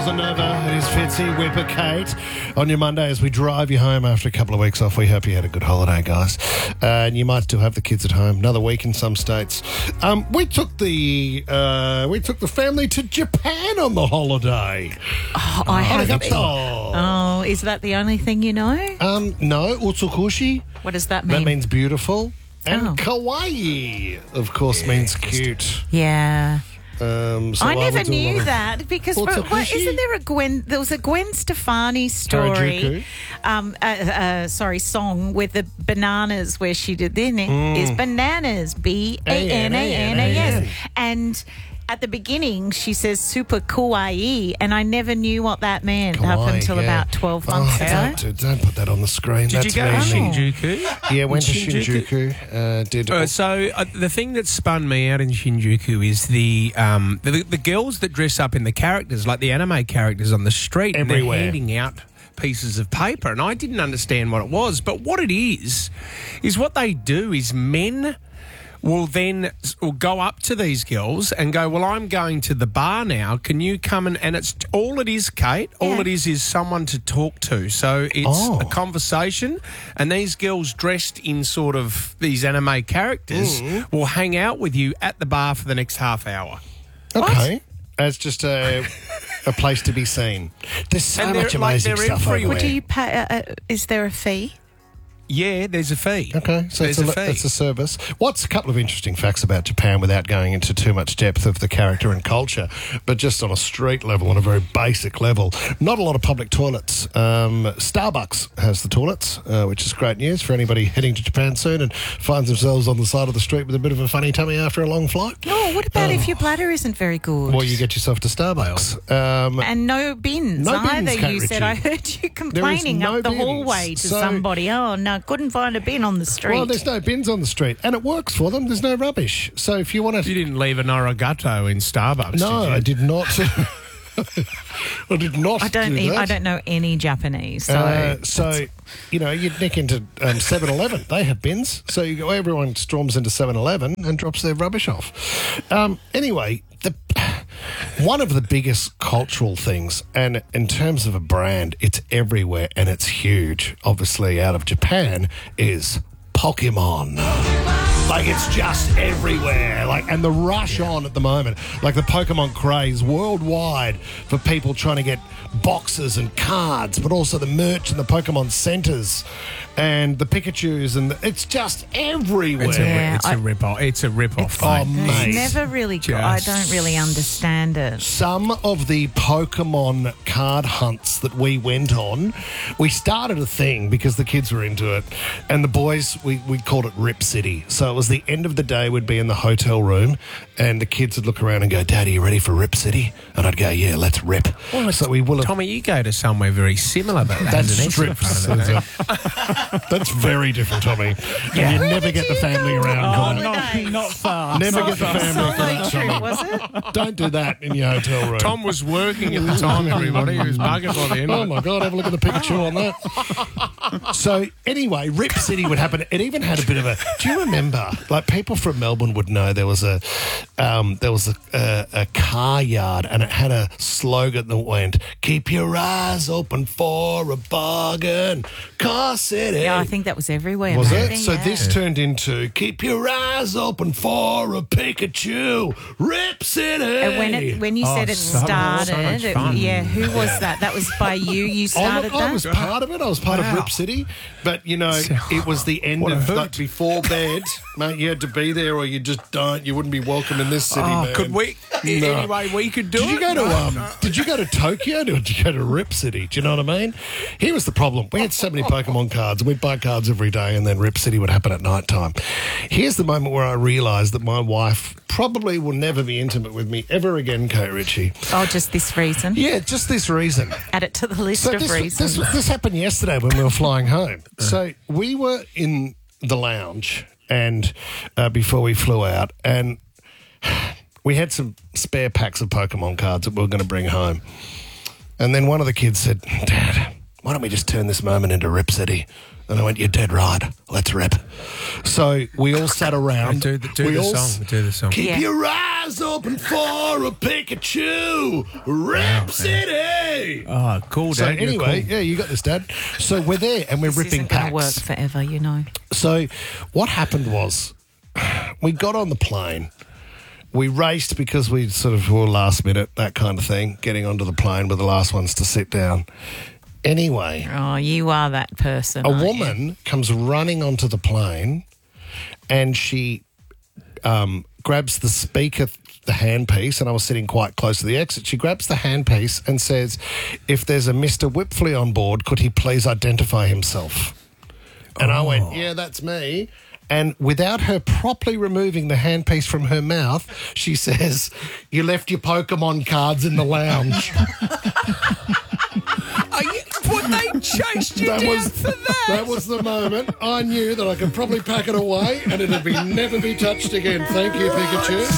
Bossa Nova. It is Fitzy, Whipper, Kate on your Monday as we drive you home after a couple of weeks off. We hope you had a good holiday, guys. And you might still have the kids at home. Another week in some states. We took the family to Japan on the holiday. Oh, I haven't. Arigato. Oh, is that the only thing you know? No, Utsukushi. What does that mean? That means beautiful. And Oh. kawaii, of course, means cute. Yeah. So I never would do a lot knew of- that because Utsukushi? isn't there a Gwen? There was a Gwen Stefani story, song with the bananas where she did. Then it is bananas, BANANAS, and at the beginning she says super kawaii, and I never knew what that meant up Kawaii, until yeah. about 12 months ago. Don't put that on the screen. Did That's you go to me. Shinjuku? Yeah, went to Shinjuku? Shinjuku. Did The thing that spun me out in Shinjuku is the girls that dress up in the characters, like the anime characters on the street, and Everywhere. they're handing out pieces of paper, and I didn't understand what it was. But what it is what they do is men will go up to these girls and go, well, I'm going to the bar now. Can you come and it's all it is, Kate. All it is someone to talk to. So it's a conversation, and these girls dressed in sort of these anime characters will hang out with you at the bar for the next half hour. okay. As just a place to be seen. There's so And much they're, like, amazing they're stuff everywhere. over What there. do you pay? Is there a fee? Yeah, there's a fee. Okay, so there's it's a fee. it's a service. What's a couple of interesting facts about Japan without going into too much depth of the character and culture, but just on a street level, on a very basic level? Not a lot of public toilets. Starbucks has the toilets, which is great news for anybody heading to Japan soon and finds themselves on the side of the street with a bit of a funny tummy after a long flight. Oh, what about if your bladder isn't very good? Well, you get yourself to Starbucks. And no bins No bins, either. Kate You said, Ritchie. I heard you complaining no up the bins. hallway to So- somebody. Oh, no, couldn't find a bin on the street. Well, there's no bins on the street, and it works for them. There's no rubbish. So if you want to... You didn't leave an arigato in Starbucks, No, did you? I did not. I did not. I don't. do that. I don't know any Japanese. So, You'd nick into 7-Eleven. They have bins. So everyone storms into 7-Eleven and drops their rubbish off. Anyway, one of the biggest cultural things, and in terms of a brand, it's everywhere and it's huge, obviously, out of Japan, is Pokemon. Like, it's just everywhere. Like, and the rush on at the moment, like the Pokemon craze worldwide for people trying to get boxes and cards, but also the merch and the Pokemon centres and the Pikachus, and it's just everywhere. It's a rip-off. It's a rip-off. Oh, mate. mate. it's never really. I don't really understand it. Some of the Pokemon card hunts that we went on, we started a thing because the kids were into it, and the boys, we called it Rip City. So it was the end of the day, we'd be in the hotel room, and the kids would look around and go, Daddy, you ready for Rip City? And I'd go, yeah, let's rip. So we will have... Tommy, you go to somewhere very similar, but That's has an S in strips. front of it. That's very different, Tommy. And you never get the family around. Not far. Never get the family for that, True, Tommy. was it? Don't do that in your hotel room. Tom was working at the time, everybody. He was bugging by the end. Oh my God, have a look at the Pikachu on that. So anyway, Rip City would happen. It even had a bit of a, do you remember, like people from Melbourne would know there was a car yard, and it had a slogan that went, keep your eyes open for a bargain, Car City. Yeah, I think that was everywhere. Was maybe, it? So yeah. this turned into keep your eyes open for a Pikachu, Rip City. And when you said it so started, much fun. who was that? That was by you. You started I that. was part of it. I was part of Rip City. But, it was the end What a of, hoot. like, before bed, mate, you had to be there or you just don't. You wouldn't be welcome in this city, man. Could we? No. Anyway, we could do Did you it. go to Did you go to Tokyo? Or did you go to Rip City? Do you know what I mean? Here was the problem. We had so many Pokemon cards. We'd buy cards every day, and then Rip City would happen at night time. Here's the moment where I realised that my wife probably will never be intimate with me ever again, Kate Ritchie. Oh, just this reason. Yeah, just this reason. Add it to the list So of reasons. this happened yesterday when we were flying home. So we were in the lounge and before we flew out, and we had some spare packs of Pokemon cards that we were going to bring home. And then one of the kids said, Dad, why don't we just turn this moment into Rip City? And I went, you're dead right. Let's rip. So we all sat around. Do the song. Keep Yeah. your eyes open for a Pikachu, Rip City. Oh, cool, So Dad. You're anyway, cool. yeah, you got this, Dad. So we're there and we're This ripping isn't going to work packs. forever, you know. So what happened was we got on the plane. We raced because we sort of were last minute, that kind of thing, getting onto the plane with the last ones to sit down. Anyway, Oh, you are that person. a aren't you? woman comes running onto the plane and she grabs the speaker, the handpiece, and I was sitting quite close to the exit. She grabs the handpiece and says, if there's a Mr. Whipfley on board, could he please identify himself? And I went, yeah, that's me. And without her properly removing the handpiece from her mouth, she says, you left your Pokemon cards in the lounge. What, they chased you down for that? That was the moment I knew that I could probably pack it away and it'd never be touched again. Thank you, Pikachu.